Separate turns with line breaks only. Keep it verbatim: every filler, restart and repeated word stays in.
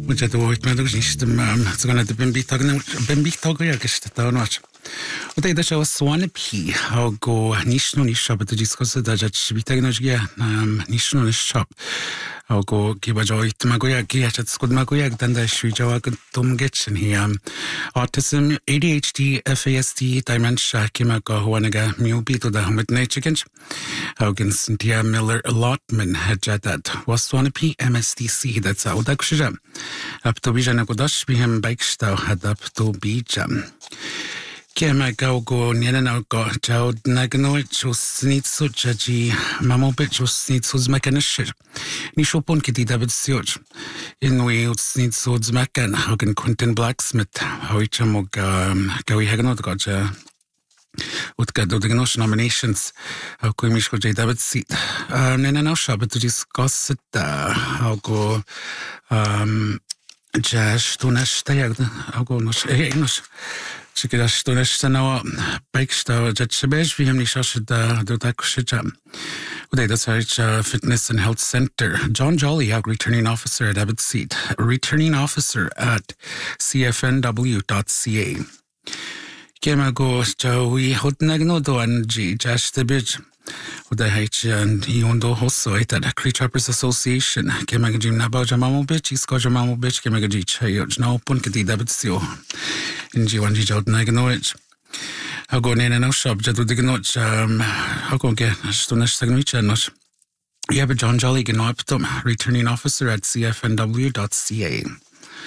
Mucha tu oit meddwl nistem so gonna de bim bitag na bim bitag ya gist ta onwach. Och det är så Swanepi och gå nishno nish shop det diskussa da jat bitag na jga nishno nish shop. Och gå giba joit magoya gi at skud magoya dan da shui jawa tum getchen hier. Autism, A D H D, F A S D, dementia kima go hoanaga mu bito da mit nature. Och Cynthia Miller Allotman had that was Swanepi M S D C that's out da kushja. Up to bijana godash bihem bikestau had up to bijam. Kema go go niena go chau nagno chus nit so jaji mamo bit chus nit so zmekanish. Ni shopon kiti David Search. In we nit so zmekan hagen Quentin Blacksmith how ich amog go we hagen not goja. Ut ga do the nominations how ko mish go J David seat. Uh nena no shop to discuss it how go um Jash tunash tayag how go no English. Chikidash tunash tanawa bikestau jatchebej vi hemni shash da do takushja. Uday that's our fitness and health center. John Jolly, our returning officer at Abbott Seat, returning officer at C F N W dot C A. Kema go jawi hotnagno do anji jash tebej. Uday haich and yondo hoso at Cree Trappers Association. Kema gajim nabao jamamo bitch, isko jamamo bitch, kema gaji chayoj na opun kati David Sio. Inji wanji jod nagnoich. I'll go in and out shop, Jadu Dignoch, um, I'll go get Stonish Sagnichanos. You have a John Jolly Gnoptum, returning officer at C F N W dot C A.